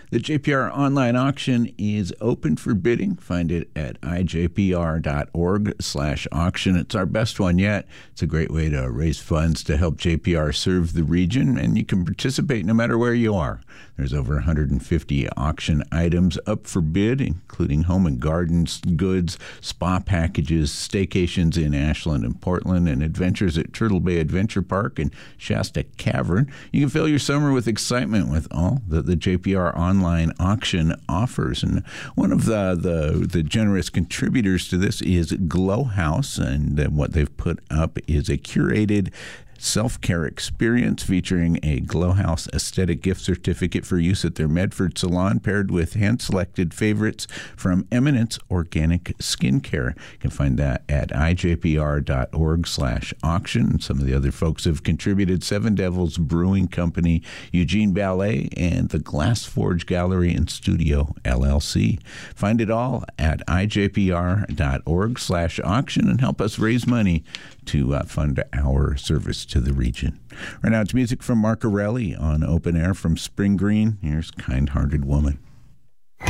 The JPR online auction is open for bidding. Find it at ijpr.org/auction. It's our best one yet. It's a great way to raise funds to help JPR serve the region, and you can participate no matter where you are. There's over 150 auction items up for bid, including home and garden goods, spa packages, staycations in Ashland and Portland, and adventures at Turtle Bay Adventure Park and Shasta Cavern. You can fill your summer with excitement with all that the JPR online auction offers. And one of the generous contributors to this is Glow House, and what they've put up is a curated self-care experience featuring a Glow House aesthetic gift certificate for use at their Medford salon, paired with hand-selected favorites from Eminence Organic Skincare. You can find that at ijpr.org/auction. Some of the other folks have contributed: Seven Devils Brewing Company, Eugene Ballet, and the Glass Forge Gallery and Studio, LLC. Find it all at ijpr.org/auction and help us raise money to fund our service to the region. Right now, it's music from Mark Arelli on Open Air from Spring Green. Here's Kind-Hearted Woman.